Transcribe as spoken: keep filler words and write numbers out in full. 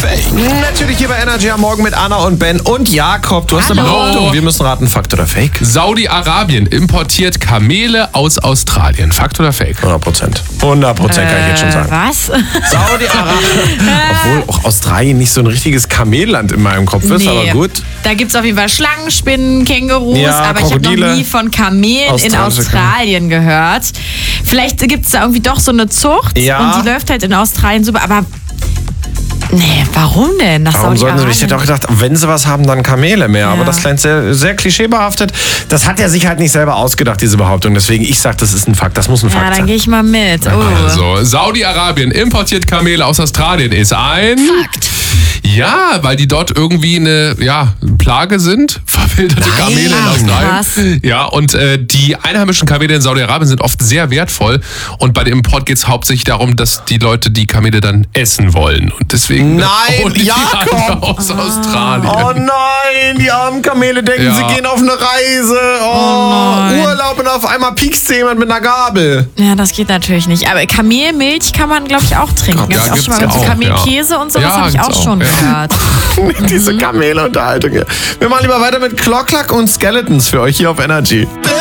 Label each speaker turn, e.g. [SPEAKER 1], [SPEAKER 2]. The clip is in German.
[SPEAKER 1] Fake?
[SPEAKER 2] Natürlich hier bei Energy am Morgen mit Anna und Ben und Jakob. Du hast eine
[SPEAKER 3] Hallo.
[SPEAKER 2] Behauptung. Wir müssen raten, Fakt oder Fake?
[SPEAKER 3] Saudi-Arabien importiert Kamele aus Australien. Fakt oder Fake?
[SPEAKER 2] hundert Prozent. hundert Prozent kann ich jetzt schon sagen.
[SPEAKER 4] Was?
[SPEAKER 2] Saudi-Arabien. Obwohl auch Australien nicht so ein richtiges Kamelland in meinem Kopf ist,
[SPEAKER 4] Nee.
[SPEAKER 2] aber gut.
[SPEAKER 4] Da gibt es auf jeden Fall Schlangen, Spinnen, Kängurus,
[SPEAKER 2] Ja,
[SPEAKER 4] aber ich habe
[SPEAKER 2] Krokodile.
[SPEAKER 4] noch nie von Kamelen in
[SPEAKER 2] Australische
[SPEAKER 4] Australien gehört. Vielleicht gibt es da irgendwie doch so eine Zucht
[SPEAKER 2] Ja.
[SPEAKER 4] und die läuft halt in Australien super, aber nee, warum denn? Nach
[SPEAKER 2] Warum sollten sie? Ich
[SPEAKER 4] Saudi-Arabien?
[SPEAKER 2] hätte auch gedacht, wenn sie was haben, dann Kamele mehr. Aber
[SPEAKER 4] Ja.
[SPEAKER 2] das klingt sehr, sehr klischeebehaftet. Das hat er sich halt nicht selber ausgedacht, diese Behauptung. Deswegen, ich sage, das ist ein Fakt. Das muss ein
[SPEAKER 4] Ja,
[SPEAKER 2] Fakt
[SPEAKER 4] dann
[SPEAKER 2] sein.
[SPEAKER 4] gehe ich mal mit. Oh.
[SPEAKER 3] Also, Saudi-Arabien importiert Kamele aus Australien ist ein...
[SPEAKER 4] Fakt.
[SPEAKER 3] Ja, weil die dort irgendwie eine ja, Plage sind. Verwilderte
[SPEAKER 2] Nein.
[SPEAKER 3] Kamele in
[SPEAKER 2] Ach,
[SPEAKER 3] Australien.
[SPEAKER 4] krass.
[SPEAKER 3] Ja, und äh, die einheimischen Kamele in Saudi-Arabien sind oft sehr wertvoll. Und bei dem Import geht es hauptsächlich darum, dass die Leute die Kamele dann essen wollen. Und deswegen
[SPEAKER 2] Nein,
[SPEAKER 3] holen die
[SPEAKER 2] Jakob!
[SPEAKER 3] andere aus Australien.
[SPEAKER 2] Oh nein, die armen Kamele denken,
[SPEAKER 3] Ja.
[SPEAKER 2] sie gehen auf eine Reise. Oh,
[SPEAKER 4] nein.
[SPEAKER 2] Urlaub und auf einmal piekst jemand mit einer Gabel.
[SPEAKER 4] Ja, das geht natürlich nicht. Aber Kamelmilch kann man, glaube ich, auch trinken.
[SPEAKER 3] Ja,
[SPEAKER 4] Gibt's auch
[SPEAKER 3] gibt's
[SPEAKER 4] schon mal
[SPEAKER 3] auch,
[SPEAKER 4] so Kamelkäse und sowas
[SPEAKER 3] Ja,
[SPEAKER 4] habe ich
[SPEAKER 3] gibt's
[SPEAKER 4] auch
[SPEAKER 3] auch,
[SPEAKER 4] schon
[SPEAKER 3] ja.
[SPEAKER 4] gehört.
[SPEAKER 2] Diese Kamele-Unterhaltung hier. Wir machen lieber weiter mit Clock Clock und Skeletons für euch hier auf Energy.